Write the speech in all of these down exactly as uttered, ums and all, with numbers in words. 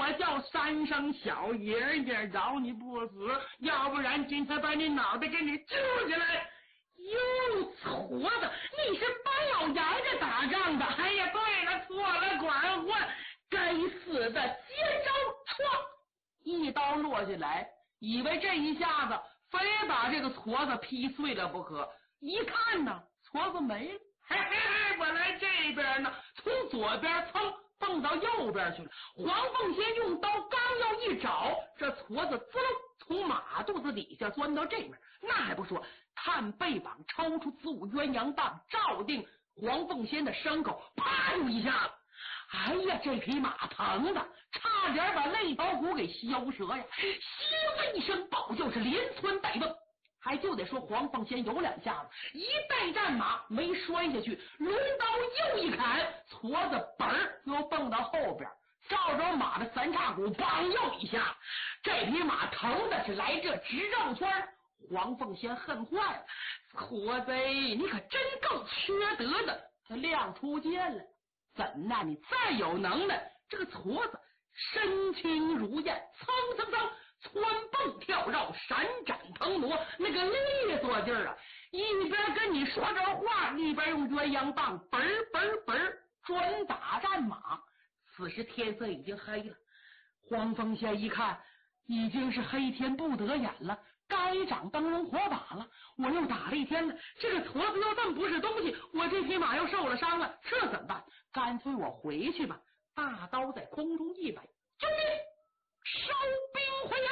我叫三声小爷爷，饶你不死，要不然今天把你脑袋给你揪下来。哟，矬子，你是帮老杨家打仗的？哎呀，对了，错了，管混，该死的，接招！唰，一刀落下来，以为这一下子非把这个矬子劈碎了不可。一看呢，矬子没了。嘿嘿嘿，我来这边呢，从左边蹭蹦到右边去了。黄凤仙用刀刚要一找，这矬子滋溜从马肚子底下钻到这边，那还不说，探背膀抽出子午鸳鸯棒，照定黄凤仙的牲口，啪就一下子。哎呀，这匹马疼的差点把肋条骨给削折呀！稀溜一声暴叫是连窜带蹦。还就得说黄凤仙有两下子，一带战马没摔下去，抡刀又一砍，矬子本儿又蹦到后边，照着马的三叉骨，梆又一下，这匹马疼的是来这直绕圈。黄凤仙恨坏了，矬子，你可真够缺德的！他亮出剑来，怎呐？你再有能耐，这个矬子身轻如燕，蹭蹭蹭窜蹦跳绕，闪展腾挪，那个利索劲儿啊！一边跟你说着话，一边用鸳鸯棒本儿本儿本儿专打战马。此时天色已经黑了，黄凤仙一看，已经是黑天不得眼了，该长灯笼火把了。我又打了一天了，这个矬子又这么不是东西，我这匹马又受了伤了，这怎么办？干脆我回去吧。大刀在空中一摆，就地收兵回营。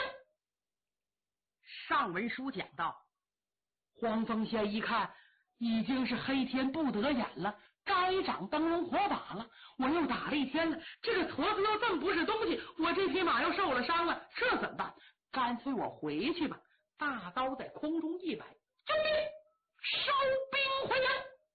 上文书讲到，黄凤仙一看已经是黑天不得眼了，该长灯笼火把了。我又打了一天了，这个矬子又这么不是东西，我这匹马又受了伤了，这怎么办？干脆我回去吧。大刀在空中一摆，就地收兵回营。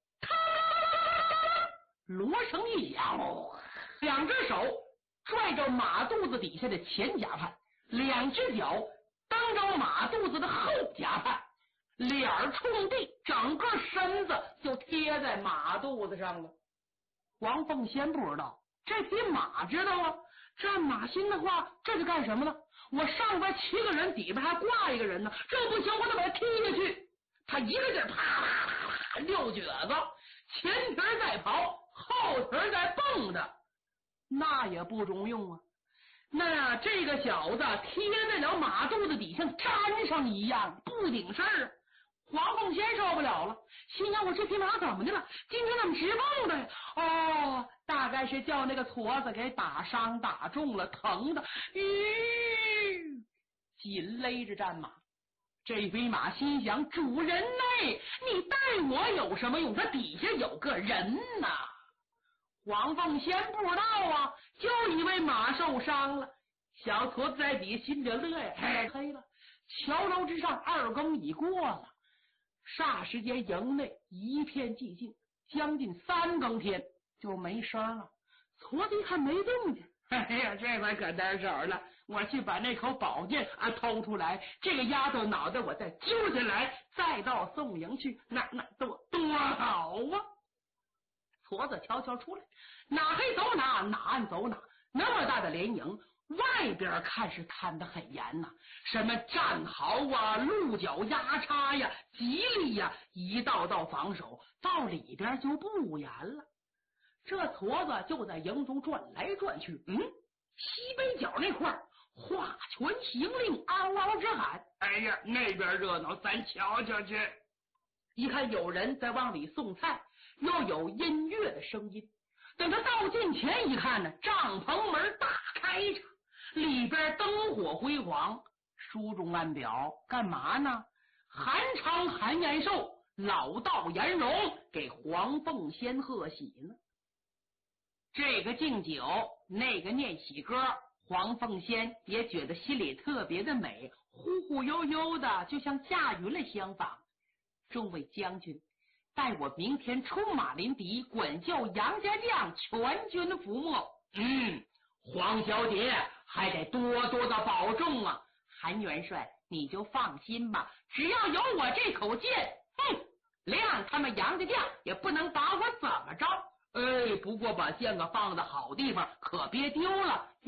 锣声一响，两只手拽着马肚子底下的前甲畔，两只脚蹬着马肚子的后甲畔，脸儿冲地，整个身子就贴在马肚子上了。黄凤仙不知道，这匹马知道啊。战马心的话，这是干什么呢？我上边七个人，底边还挂一个人呢，这不行，我得把他踢下去。他一个劲儿啪啪啪啪六蹶子，前蹄在跑，后蹄在蹦的，那也不中用啊。那这个小子贴在了马肚子底下，粘上一样，不顶事儿啊。黄凤仙受不了了，心想我这匹马怎么的了？今天怎么直蹦的呀？哦，大概是叫那个矬子给打伤打中了，疼的吁紧勒着战马。这匹马心想，主人呢？你带我有什么用？他底下有个人呐。黄凤仙不知道啊，就以为马受伤了。小矬子在底下心着乐呀，嘿嘿了。桥楼之上二更已过了，霎时间营内一片寂静，将近三更天就没声了。矬子一看没动静，哎呀，这回可得手了！我去把那口宝剑啊偷出来，这个丫头脑袋我再揪下来，再到宋营去，那那多多好啊！矬子悄悄出来，哪黑走哪，哪暗走哪。那么大的连营，外边看是看得很严呐、啊，什么战壕啊、鹿角压插呀、吉利呀，一道道防守，到里边就不严了。这矬子就在营中转来转去，嗯，西北角那块画拳行令，嗷嗷直喊：“哎呀，那边热闹，咱瞧瞧去！”一看有人在往里送菜，又有音乐的声音。等他到近前一看呢，帐篷门大开着，里边灯火辉煌。书中暗表干嘛呢？韩昌、韩延寿、老道颜荣给黄凤仙贺喜呢。这个敬酒，那个念喜歌，黄凤仙也觉得心里特别的美，忽忽悠悠的，就像驾云了相仿。众位将军，待我明天出马临敌，管教杨家将，全军覆没。嗯，黄小姐还得多多的保重啊。韩元帅，你就放心吧，只要有我这口剑，哼，谅他们杨家将也不能把我怎么着。哎，不过把剑可放在好地方，可别丢了。